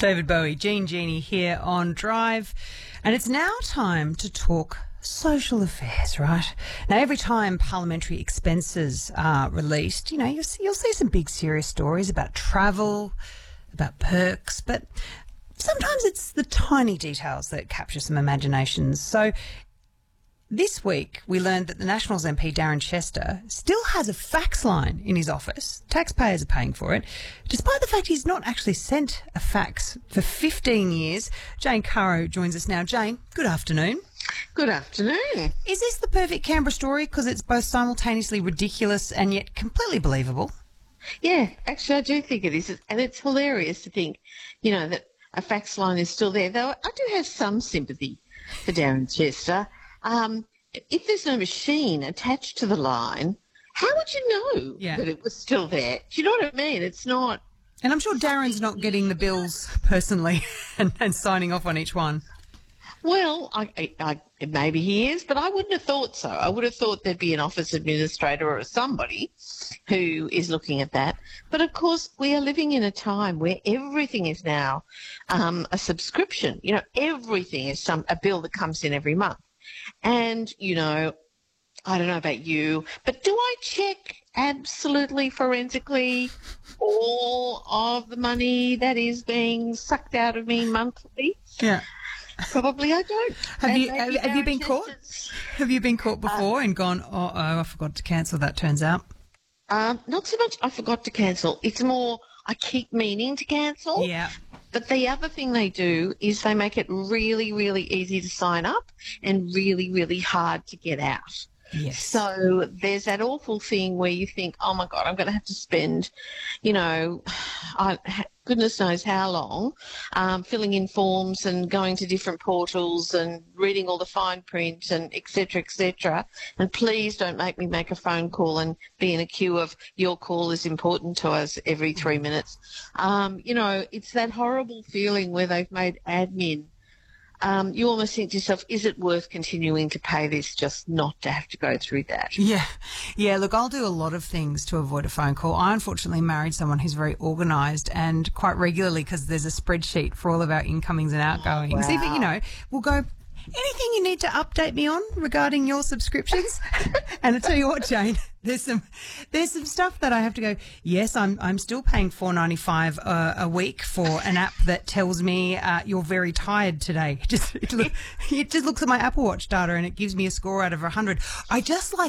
David Bowie, Jean Genie here on Drive. And it's now time to talk social affairs, right? Now, every time parliamentary expenses are released, you'll see some big serious stories about travel, about perks, but sometimes it's the tiny details that capture some imaginations. So this week, we learned that the Nationals MP, Darren Chester, still has a fax line in his office. Taxpayers are paying for it, despite the fact he's not actually sent a fax for 15 years. Jane Caro joins us now. Jane, good afternoon. Good afternoon. Is this the perfect Canberra story because it's both simultaneously ridiculous and yet completely believable? Yeah, actually I do think it is. And it's hilarious to think, that a fax line is still there. Though I do have some sympathy for Darren Chester. If there's no machine attached to the line, how would you know that it was still there? Do you know what I mean? It's not... And I'm sure Darren's not getting the bills personally and signing off on each one. Well, I maybe he is, but I wouldn't have thought so. I would have thought there'd be an office administrator or somebody who is looking at that. But, of course, we are living in a time where everything is now a subscription. Everything is a bill that comes in every month. And, I don't know about you, but do I check absolutely forensically all of the money that is being sucked out of me monthly? Yeah. Probably I don't. Have you been caught? Have you been caught before and gone, I forgot to cancel that, turns out? Not so much I forgot to cancel. It's more I keep meaning to cancel. Yeah. But the other thing they do is they make it really, really easy to sign up and really, really hard to get out. Yes. So there's that awful thing where you think, oh, my God, I'm going to have to spend, goodness knows how long, filling in forms and going to different portals and reading all the fine print and et cetera, and please don't make me make a phone call and be in a queue of your call is important to us every 3 minutes. It's that horrible feeling where they've made admin. You almost think to yourself, is it worth continuing to pay this just not to have to go through that? Yeah. Look, I'll do a lot of things to avoid a phone call. I unfortunately married someone who's very organised and quite regularly, because there's a spreadsheet for all of our incomings and outgoings. Wow. Even, we'll go, anything you need to update me on regarding your subscriptions? And I tell you what, Jane, there's some stuff that I have to go, yes, I'm still paying $4.95 a week for an app that tells me you're very tired today. It just looks at my Apple Watch data and it gives me a score out of 100. I just